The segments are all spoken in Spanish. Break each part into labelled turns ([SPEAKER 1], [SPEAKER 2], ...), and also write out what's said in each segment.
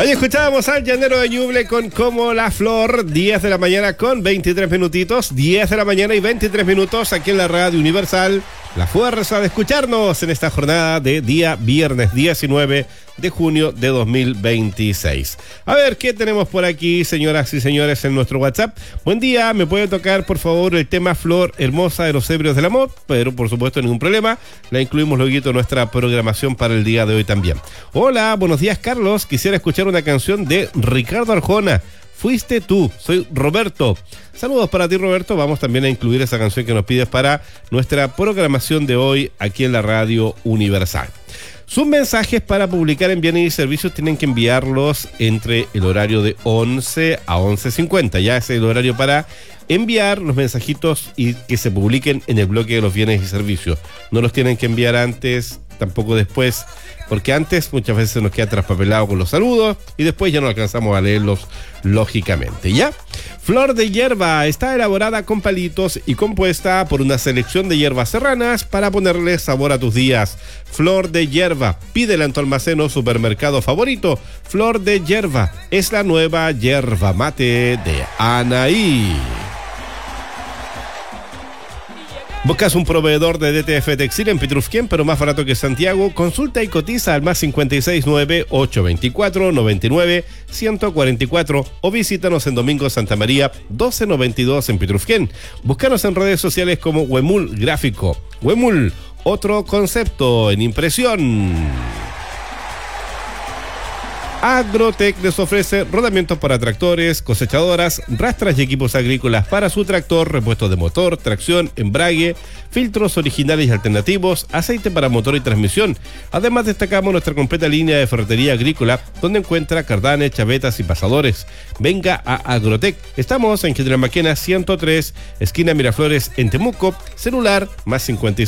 [SPEAKER 1] Ahí escuchábamos al Llanero de Ñuble con Como la Flor, 10 de la mañana con 23 minutitos, 10 de la mañana y 23 minutos aquí en la Radio Universal. La fuerza de escucharnos en esta jornada de día viernes 19 de junio de 2026. A ver, ¿qué tenemos por aquí, señoras y señores, en nuestro WhatsApp? Buen día, ¿me puede tocar, por favor, el tema Flor Hermosa de los Ebrios del Amor? Pero, por supuesto, ningún problema. La incluimos luego en nuestra programación para el día de hoy también. Hola, buenos días, Carlos. Quisiera escuchar una canción de Ricardo Arjona. Fuiste tú, soy Roberto. Saludos para ti, Roberto. Vamos también a incluir esa canción que nos pides para nuestra programación de hoy aquí en la Radio Universal. Sus mensajes para publicar en bienes y servicios tienen que enviarlos entre el horario de 11 a 11:50. Ya es el horario para enviar los mensajitos y que se publiquen en el bloque de los bienes y servicios. No los tienen que enviar antes, tampoco después, porque antes muchas veces nos queda traspapelado con los saludos y después ya no alcanzamos a leerlos lógicamente, ¿ya? Flor de hierba está elaborada con palitos y compuesta por una selección de hierbas serranas para ponerle sabor a tus días. Flor de hierba, pídela en tu almacén o supermercado favorito. Flor de hierba es la nueva yerba mate de Anaí. ¿Buscas un proveedor de DTF Textil en Pitrufquén, pero más barato que Santiago? Consulta y cotiza al más 569-824-99-144 o visítanos en Domingo Santa María 1292 en Pitrufquén. Búscanos en redes sociales como Huemul Gráfico. Huemul, otro concepto en impresión. Agrotech les ofrece rodamientos para tractores, cosechadoras, rastras y equipos agrícolas para su tractor, repuestos de motor, tracción, embrague, filtros originales y alternativos, aceite para motor y transmisión. Además destacamos nuestra completa línea de ferretería agrícola, donde encuentra cardanes, chavetas y pasadores. Venga a Agrotech. Estamos en General Maquena 103, esquina Miraflores en Temuco. Celular más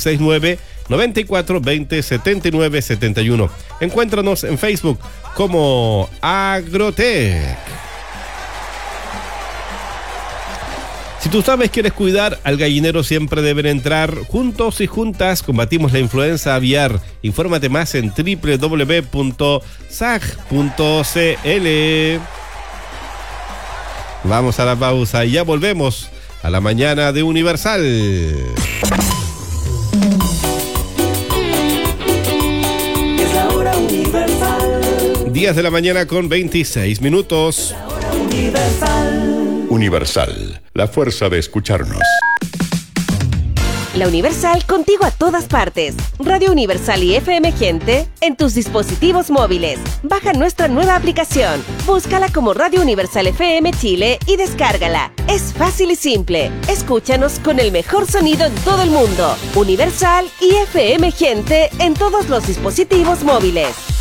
[SPEAKER 1] 569-9420-7971. Encuéntranos en Facebook como Agrotech. Si tú sabes que quieres cuidar al gallinero, siempre deben entrar. Juntos y juntas combatimos la influenza aviar. Infórmate más en www.sag.cl. Vamos a la pausa y ya volvemos a la mañana de Universal. 10 de la mañana con 26 minutos.
[SPEAKER 2] Universal, la fuerza de escucharnos.
[SPEAKER 3] La Universal contigo a todas partes. Radio Universal y FM Gente en tus dispositivos móviles. Baja nuestra nueva aplicación. Búscala como Radio Universal FM Chile y descárgala. Es fácil y simple. Escúchanos con el mejor sonido en todo el mundo. Universal y FM Gente en todos los dispositivos móviles.